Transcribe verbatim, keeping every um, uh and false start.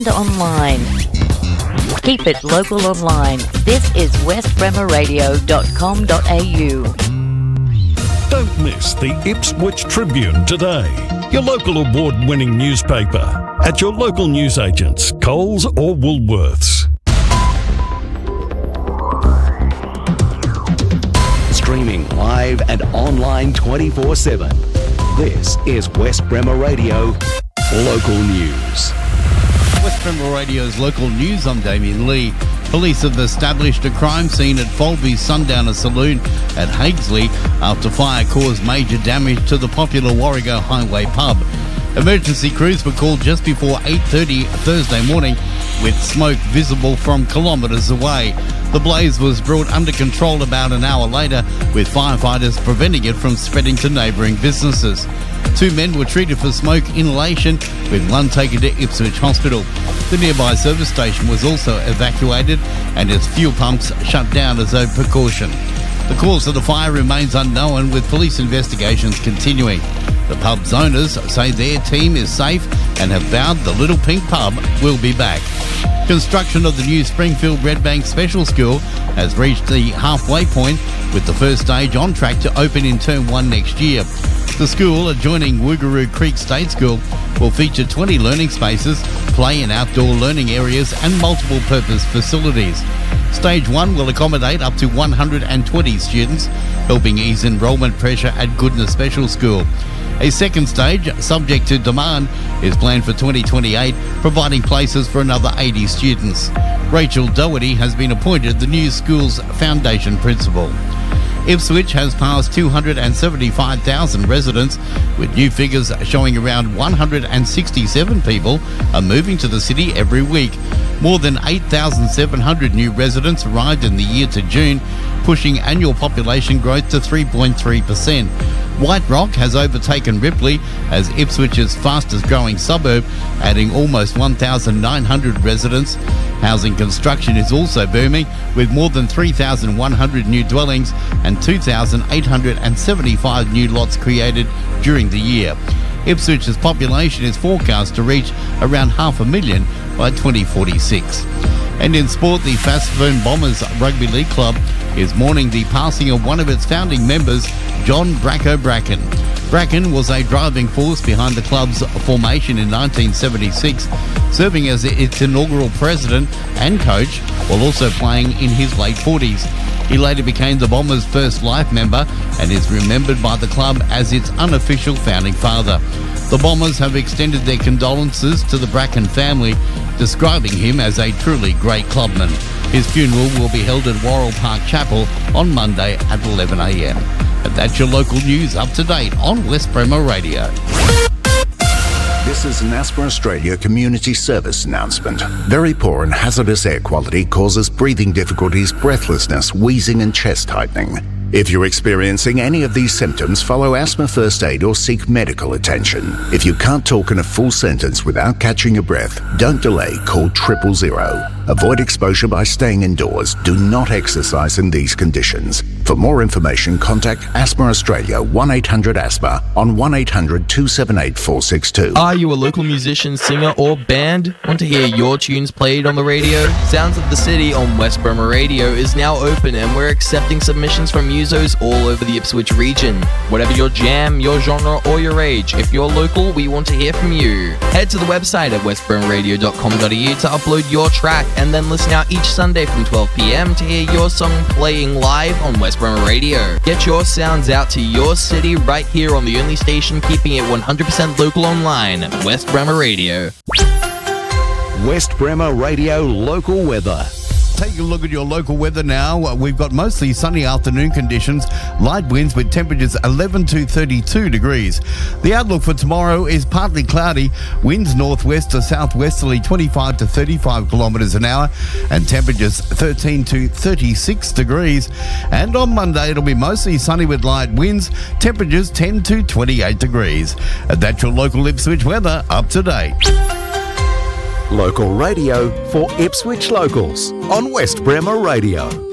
Online. Keep it local online. This is west bremer radio dot com dot a u. Don't miss the Ipswich Tribune today, your local award-winning newspaper, at your local newsagents, Coles or Woolworths. Streaming live and online twenty-four seven. This is West Bremer Radio Local News. West Bremer Radio's local news. I'm Damien Lee. Police have established a crime scene at Folby's Sundowner Saloon at Haigsley after fire caused major damage to the popular Warrego Highway pub. Emergency crews were called just before eight thirty Thursday morning with smoke visible from kilometres away. The blaze was brought under control about an hour later, with firefighters preventing it from spreading to neighbouring businesses. Two men were treated for smoke inhalation, with one taken to Ipswich Hospital. The nearby service station was also evacuated and its fuel pumps shut down as a precaution. The cause of the fire remains unknown, with police investigations continuing. The pub's owners say their team is safe and have vowed the Little Pink Pub will be back. Construction of the new Springfield Redbank Special School has reached the halfway point, with the first stage on track to open in term one next year. The school, adjoining Woogaroo Creek State School, will feature twenty learning spaces, play and outdoor learning areas and multiple purpose facilities. Stage one will accommodate up to one hundred twenty students, helping ease enrolment pressure at Goodness Special School. A second stage, subject to demand, is planned for twenty twenty-eight, providing places for another eighty students. Rachel Doherty has been appointed the new school's foundation principal. Ipswich has passed two hundred seventy-five thousand residents, with new figures showing around one hundred sixty-seven people are moving to the city every week. More than eight thousand seven hundred new residents arrived in the year to June, pushing annual population growth to three point three percent. White Rock has overtaken Ripley as Ipswich's fastest growing suburb, adding almost one thousand nine hundred residents. Housing construction is also booming, with more than three thousand one hundred new dwellings and two thousand eight hundred seventy-five new lots created during the year. Ipswich's population is forecast to reach around half a million by twenty forty-six. And in sport, the Fastburn Bombers Rugby League Club is mourning the passing of one of its founding members, John Bracco Bracken. Bracken was a driving force behind the club's formation in nineteen seventy-six, serving as its inaugural president and coach, while also playing in his late forties. He later became the Bombers' first life member and is remembered by the club as its unofficial founding father. The Bombers have extended their condolences to the Bracken family, describing him as a truly great clubman. His funeral will be held at Worrell Park Chapel on Monday at eleven a m. And that's your local news, up to date on West Bremer Radio. This is an Asthma Australia community service announcement. Very poor and hazardous air quality causes breathing difficulties, breathlessness, wheezing and chest tightening. If you're experiencing any of these symptoms, follow asthma first aid or seek medical attention. If you can't talk in a full sentence without catching your breath, don't delay, call triple zero. Avoid exposure by staying indoors. Do not exercise in these conditions. For more information, contact Asthma Australia one eight hundred asthma on one eight hundred two seven eight four six two. Are you a local musician, singer or band? Want to hear your tunes played on the radio? Sounds of the City on West Bremer Radio is now open, and we're accepting submissions from musos all over the Ipswich region. Whatever your jam, your genre or your age, if you're local, we want to hear from you. Head to the website at west bremer radio dot com dot a u to upload your track, and then listen out each Sunday from twelve p m to hear your song playing live on West Bremer Radio. Get your sounds out to your city right here on the only station keeping it one hundred percent local online, West Bremer Radio. West Bremer Radio local weather. Take a look at your local weather now. We've got mostly sunny afternoon conditions, light winds with temperatures eleven to thirty-two degrees. The outlook for tomorrow is partly cloudy, winds northwest to southwesterly twenty-five to thirty-five kilometres an hour, and temperatures thirteen to thirty-six degrees. And on Monday it'll be mostly sunny with light winds, temperatures ten to twenty-eight degrees. And that's your local Ipswich weather, up to date. Local radio for Ipswich locals on West Bremer Radio.